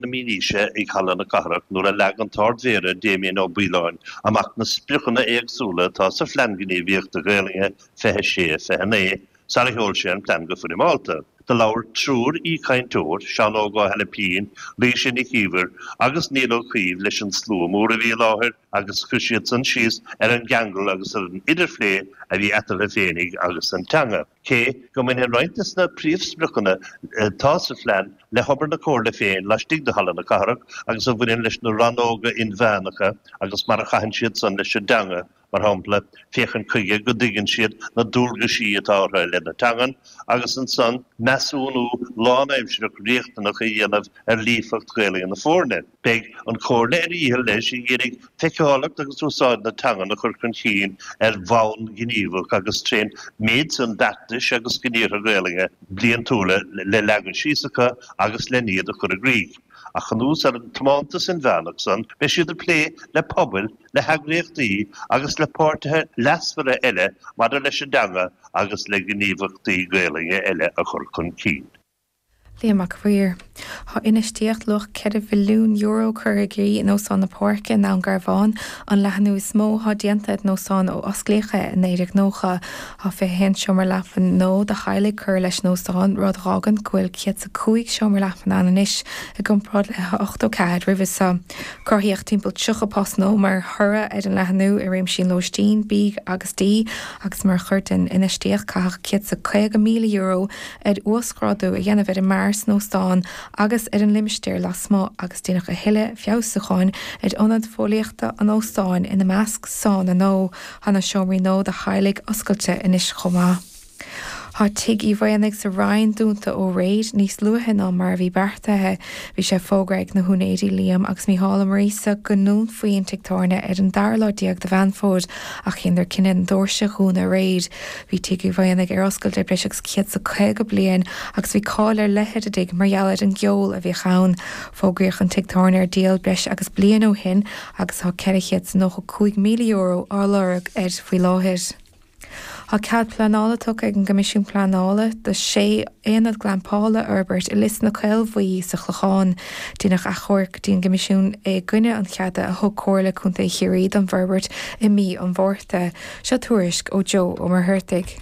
na míníise ag chalanna cahrach nuair a legan tardmhéire Damien O'Bíláin amach na spriochanna éagsúla tá sa phleanganí bhíochta Gaeilge feithe feithe né Sally sé an plan go fuidir Malta. The lawer trúr í caintóir sean ógá hena pín lís sin I híver agus níl chuomh leis an slú mór a bhí láthir agus chuisiad san síos an gangol agus an idirlé a bhí etal a fénig agus an teanga. Cé go min hen roiintas na príomhsprúchanna tá sa phlean le hobar na cóirla féin leis stig de hallan na carach agus a bhfuin leis na ranóga in bheanacha agus mar a chahan siad san leis an teanga. Mar hapla féchan chuige go ddigann siad na dúrga sí atá le na tangan agus an san measúnú lánaimseach réachtanach a dhéanamh lífacht Gaeilge na fórne. Beg an cóirla íhe leis I dhéanamh feiceálacht agus úsáid na tangan na chur chun chin bhain gníomhach agus tréin méid san dactis agus gníomh Gaeilge blian túla le legan síosacha agus le níad a chur a gríg. A chanús an tomantas in bheanach san, be siad a plé le pobl le hagréachtaí agus le pártathe lasfara eile mar leis an danga agus le gníomhachtaí Gaeilge eile a chur chun cín. Liamach Fuir. Tá inistíocht luch €1 billiún chuirigí nó san na pórca ná an Garbháin an lehanú is mó há dianta nó san ó osclécha in éidir nócha a fé hen siomar lefan nó de chailig chur leis nó san rud rágan cuil ciad sa cuaig siomar lefan an inis a gomprad le 8 rivas sa. Corthaíocht timpeall tucha pas nó mar thura an lehanú I réim sin lóistín bíg agus dí agus mar chuirt in inistíocht cach ciad sa €2,000,000 uascrádú a dhéanamh in Mars nó stáin agus an limsteir lasmó agus duine a hiile fiásaáin onad fóliaachta an óstáin ina measc sáin a nó hana seomí nó de chailig oscailte inis chomá. Tá tuig I bhainnig sa Ryan dúnta ó réid níos luathe ná mar bhí bertathe bhí sé fógraig na húnéidí Liam agus Mícheál Marísa go nún faoin tictárne an darládíag de bheanfód a chéidir cinenne an dúirse chuúna réid. Bhí tuig bhainnig oscailte breis ciad sa 2 bliain agus bhí cáir lehead a dig margheallad an geol a bhí chaun fógraíoch an tictárne díal breis agus blian ó hin agus tá ceirichiad nó €5,000,000 álarg faoi láthir. Tá cead planála tucha ag an Comisiún Planála de sé éanad glanpála Herbert I lis na cailmhaí sa chlucháin dúnach a chóirc dín Comisiún gcuine an cheada a thug cóirla chunta chiaríd an Herbert I mí an bhórta se tuairisc ó Joe ó mar thuirteig.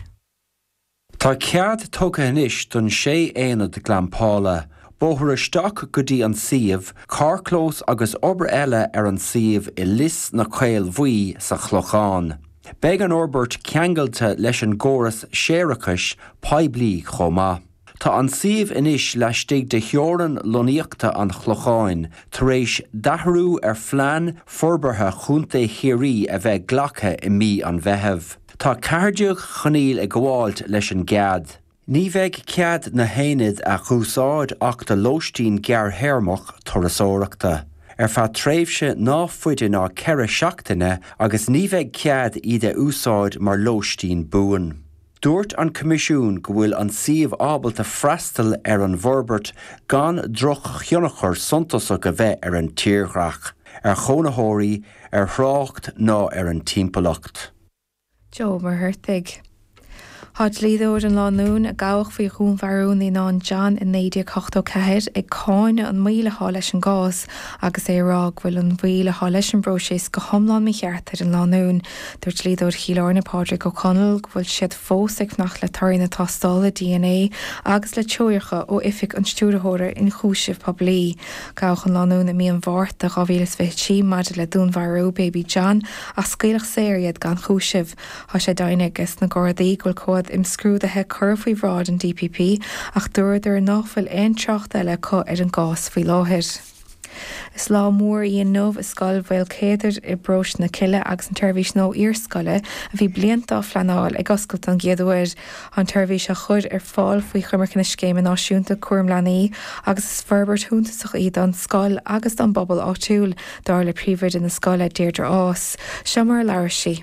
Tá cead tucha inis don sé éanad glanpála Bóthar isteach go dtí an siomh, carclós agus obair eile an siomh I lis na cailmhaí sa chlucháin. Beg an Orbert ceangailte leis an gcóras séarachais poiblí chomá. Tá an siomh inis leis stig de theoran loníochta an chlucháin, tar éis dathrú phlean forbartha chunta chiarí a bheith ghlacha I mí an bheitheh. Tá cairdeach choníl I gháilt leis an gcead. Ní bheidh cead na héanaid a chúsáid ach de lóistín gearthéarmach turasóireachta. Fa tréimhse ná fuide ná ceire seachtaine agus ní bheidh cead iad úsáid mar lóistín buan. Dúirt an Comisiún go bhfuil an siomh ábalta freastal an Herbert gan droch cheannachar suntasach a bheith an tíorthreach, chónaitheoirí, thrácht ná an timpeallacht. Joe mar thuirteig. Had líadóir an lánún a gabhach faoi chuúnmharún í ná John in 1984 ag cáine an míleá leis an gás agus rá bhfuil an bhuileá leis an brosés go thomláin mi cheartar an lánún. Dúirt líadóir Chialarna Padraig O'Connell go bhfuil siad fósaigh nach le tairna tastála DNA agus le teoircha ó ific an stúrathóra in chúisih poblí. Gabhach an lánún a mí an bhart a 2020 maidir le dúnmharú baby John a scaoilech séiriad gan chúisih. Tá sé daine agus na Gardaí ghfuil cód im scrúdathe chur faoi bhrád an DPP ach dúirdar nachfuil aon teacht eile có an gás faoi láthir. Is lá mór íon nómh is scoil bhfuil céidir I bros na ciile agus an tuirmhís nó íorscoile a bhí blianta flanáil ag oscailt an gcéadúir an tuirmhís a chud fáil faoi chumarcin na scéime náisiúnta cuairm leanaí agus is ferbert thúntasach iad an scoil agus an bobbal áitiúil dar le príomhid in na scoile Deirdre Áss. Seomar leabhar sí.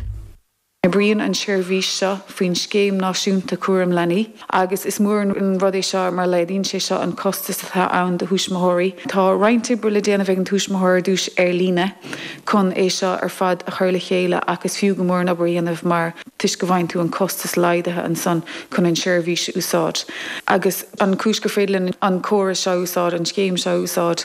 Brian an seirbhís seo faoin scéim náisiúnta cuairm leanaí agus is mór an rud é seo mar le dtíonn sé seo an costas atá ann de thuaismothirí. Tá roinnte brula déanamh ag an thuaismothirí dúis líne chun é seo ar fad a chuir le chéile agus fiú go mór na dhéanamh mar tuis go bhain tú an costas leidathe an san chun an seirbhís úsáid. Agus an cúis go féidirlinn an córa seo úsáid, an scéim seo úsáid,